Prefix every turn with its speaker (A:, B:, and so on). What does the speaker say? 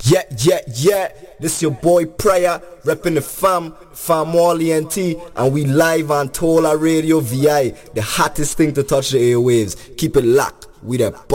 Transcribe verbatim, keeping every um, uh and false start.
A: Yeah, yeah, yeah. This your boy Pryor, repping the fam, fam Wally N T, and we live on Tola Radio V I, the hottest thing to touch the airwaves. Keep it locked. We that